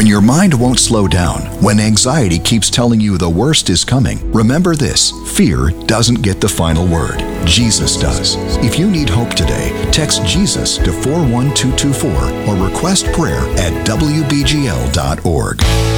When your mind won't slow down, when anxiety keeps telling you the worst is coming, remember this: fear doesn't get the final word. Jesus does. If you need hope today, text Jesus to 41224 or request prayer at wbgl.org.